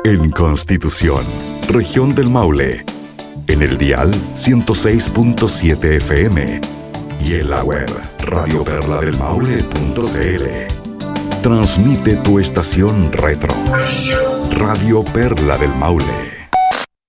en Constitución, región del Maule, en el dial 106.7 FM y en la web radioperladelmaule.cl. Transmite tu estación retro, Radio Perla del Maule.